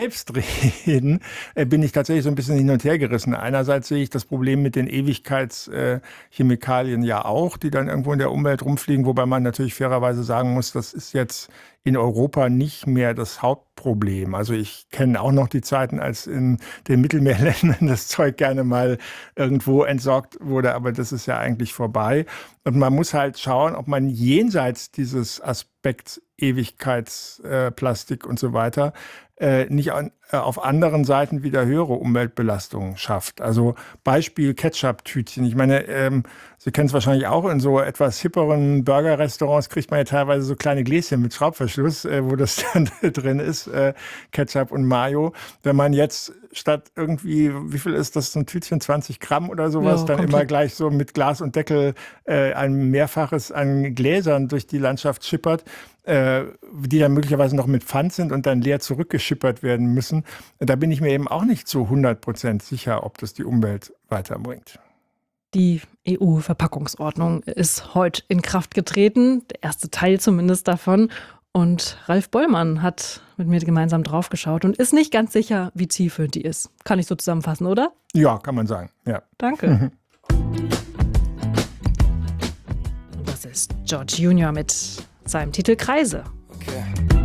Selbstreden bin ich tatsächlich so ein bisschen hin und her gerissen. Einerseits sehe ich das Problem mit den Ewigkeitschemikalien ja auch, die dann irgendwo in der Umwelt rumfliegen, wobei man natürlich fairerweise sagen muss, das ist jetzt in Europa nicht mehr das Hauptproblem. Also ich kenne auch noch die Zeiten, als in den Mittelmeerländern das Zeug gerne mal irgendwo entsorgt wurde, aber das ist ja eigentlich vorbei. Und man muss halt schauen, ob man jenseits dieses Aspekts Ewigkeitsplastik und so weiter nicht auf anderen Seiten wieder höhere Umweltbelastungen schafft. Also Beispiel Ketchup-Tütchen. Ich meine, Sie kennen es wahrscheinlich auch, in so etwas hipperen Burger-Restaurants kriegt man ja teilweise so kleine Gläschen mit Schraubverschluss, wo das dann drin ist, Ketchup und Mayo. Wenn man jetzt statt irgendwie, wie viel ist das, so ein Tütchen, 20 Gramm oder sowas, Ja, dann immer komplett. gleich so mit Glas und Deckel ein Mehrfaches an Gläsern durch die Landschaft schippert, die dann möglicherweise noch mit Pfand sind und dann leer zurückgeschippert werden müssen. Da bin ich mir eben auch nicht zu 100% sicher, ob das die Umwelt weiterbringt. Die EU-Verpackungsordnung ist heute in Kraft getreten, der erste Teil zumindest davon. Und Ralf Bollmann hat mit mir gemeinsam draufgeschaut und ist nicht ganz sicher, wie zielführend die ist. Kann ich so zusammenfassen, oder? Ja, kann man sagen. Ja. Danke. Das ist George Junior mit seinem Titel Kreise.